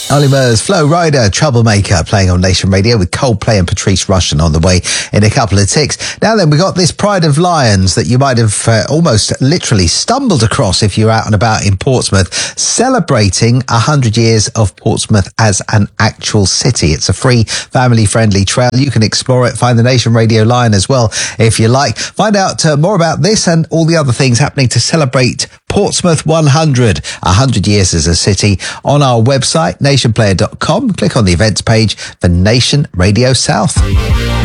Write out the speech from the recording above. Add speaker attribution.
Speaker 1: Oliver's Flow Rider, Troublemaker, playing on Nation Radio with Coldplay and Patrice Rushen on the way in a couple of ticks. Now then, we got this Pride of Lions that you might have almost literally stumbled across if you're out and about in Portsmouth, celebrating 100 years of Portsmouth as an actual city. It's a free, family-friendly trail. You can explore it, find the Nation Radio Lion as well if you like. Find out more about this and all the other things happening to celebrate Portsmouth 100 years as a city on our website, nationplayer.com. Click on the events page for Nation Radio South.